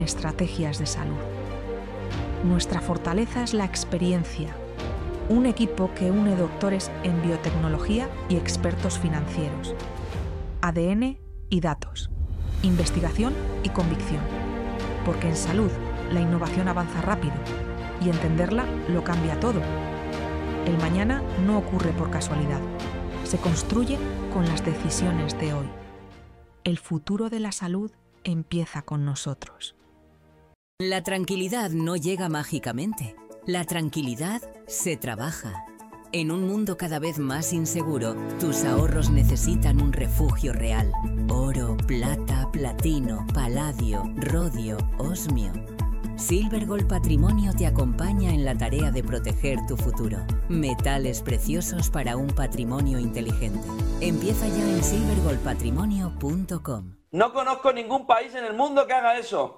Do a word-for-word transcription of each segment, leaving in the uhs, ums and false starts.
Estrategias de salud. Nuestra fortaleza es la experiencia, un equipo que une doctores en biotecnología y expertos financieros, A D N y datos, investigación y convicción, porque en salud la innovación avanza rápido y entenderla lo cambia todo. El mañana no ocurre por casualidad, se construye con las decisiones de hoy. El futuro de la salud empieza con nosotros. La tranquilidad no llega mágicamente. La tranquilidad se trabaja. En un mundo cada vez más inseguro, tus ahorros necesitan un refugio real. Oro, plata, platino, paladio, rodio, osmio. Silvergold Patrimonio te acompaña en la tarea de proteger tu futuro. Metales preciosos para un patrimonio inteligente. Empieza ya en silvergold patrimonio punto com. No conozco ningún país en el mundo que haga eso.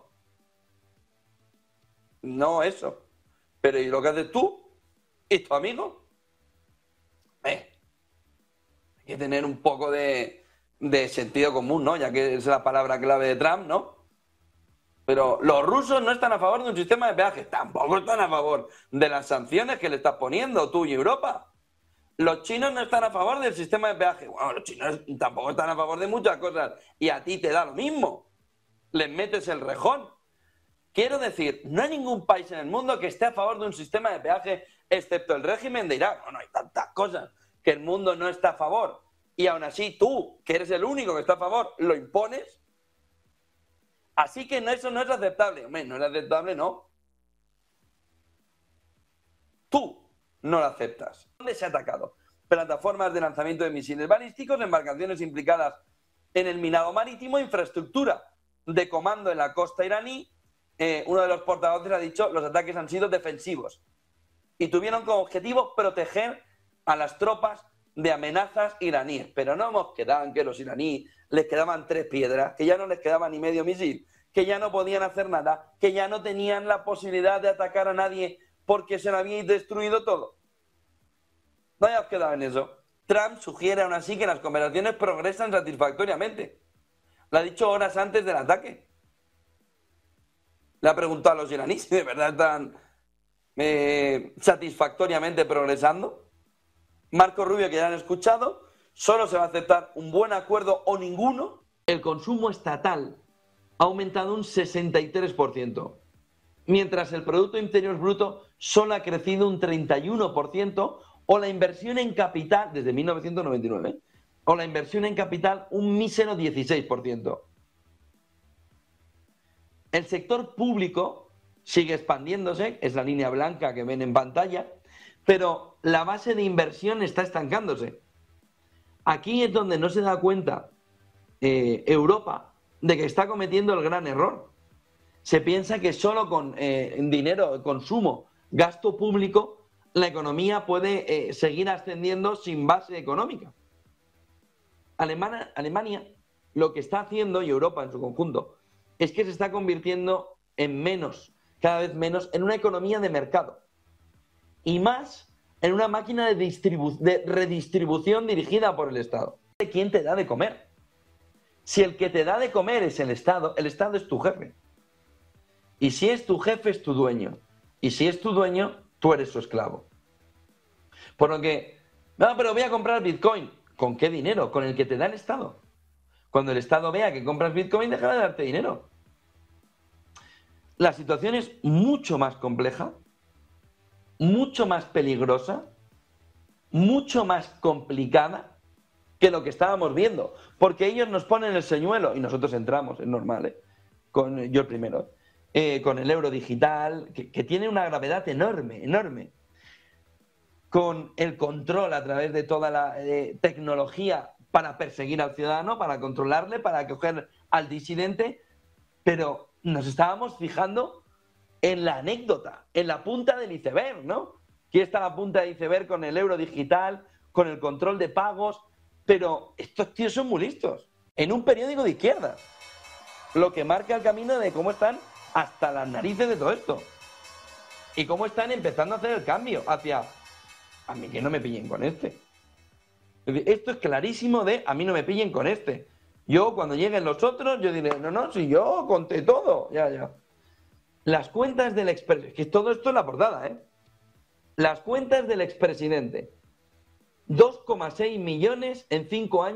No eso. Pero ¿y lo que haces tú? ¿Y tu amigo? Eh, hay que tener un poco de, de sentido común, ¿no? Ya que es la palabra clave de Trump, ¿no? Pero los rusos no están a favor de un sistema de peaje. Tampoco están a favor de las sanciones que le estás poniendo tú y Europa. Los chinos no están a favor del sistema de peaje. Bueno, los chinos tampoco están a favor de muchas cosas. Y a ti te da lo mismo. Les metes el rejón. Quiero decir, no hay ningún país en el mundo que esté a favor de un sistema de peaje excepto el régimen de Irak. No, no hay tantas cosas que el mundo no está a favor. Y aún así tú, que eres el único que está a favor, lo impones. Así que no, eso no es aceptable. Hombre, no es aceptable, no. Tú no lo aceptas. ¿Dónde se ha atacado? Plataformas de lanzamiento de misiles balísticos, embarcaciones implicadas en el minado marítimo, infraestructura de comando en la costa iraní. Eh, uno de los portavoces ha dicho los ataques han sido defensivos y tuvieron como objetivo proteger a las tropas de amenazas iraníes. Pero no nos quedaban que los iraníes les quedaban tres piedras, que ya no les quedaba ni medio misil, que ya no podían hacer nada, que ya no tenían la posibilidad de atacar a nadie porque se lo habían destruido todo. No ya os quedaba en eso. Trump sugiere aún así que las conversaciones progresan satisfactoriamente. Lo ha dicho horas antes del ataque. Le ha preguntado a los iraníes si de verdad están eh, satisfactoriamente progresando. Marco Rubio, que ya han escuchado, solo se va a aceptar un buen acuerdo o ninguno. El consumo estatal ha aumentado un sesenta y tres por ciento, mientras el Producto Interior Bruto solo ha crecido un treinta y uno por ciento, o la inversión en capital, desde mil novecientos noventa y nueve, o la inversión en capital un mísero dieciséis por ciento. El sector público sigue expandiéndose, es la línea blanca que ven en pantalla, pero la base de inversión está estancándose. Aquí es donde no se da cuenta eh, Europa de que está cometiendo el gran error. Se piensa que solo con eh, dinero, consumo, gasto público, la economía puede eh, seguir ascendiendo sin base económica. Alemania, Alemania lo que está haciendo, y Europa en su conjunto, es que se está convirtiendo en menos, cada vez menos, en una economía de mercado. Y más en una máquina de, distribu- de redistribución dirigida por el Estado. ¿Quién te da de comer? Si el que te da de comer es el Estado, el Estado es tu jefe. Y si es tu jefe, es tu dueño. Y si es tu dueño, tú eres su esclavo. Por lo que, no, pero voy a comprar Bitcoin. ¿Con qué dinero? Con el que te da el Estado. Cuando el Estado vea que compras Bitcoin, dejará de darte dinero. La situación es mucho más compleja, mucho más peligrosa, mucho más complicada que lo que estábamos viendo. Porque ellos nos ponen el señuelo y nosotros entramos, es normal, ¿eh? Con, yo el primero, eh, con el euro digital, que, que tiene una gravedad enorme, enorme. Con el control a través de toda la eh, tecnología para perseguir al ciudadano, para controlarle, para coger al disidente, pero nos estábamos fijando en la anécdota, en la punta del iceberg, ¿no? Aquí está la punta del iceberg con el euro digital, con el control de pagos, pero estos tíos son muy listos. En un periódico de izquierda, lo que marca el camino de cómo están hasta las narices de todo esto. Y cómo están empezando a hacer el cambio hacia, a mí que no me pillen con este. Esto es clarísimo de, a mí no me pillen con este. Yo, cuando lleguen los otros, yo diré, no, no, si yo conté todo, ya, ya. Las cuentas del expresidente, que todo esto es la portada, ¿eh? Las cuentas del expresidente, dos coma seis millones en cinco años.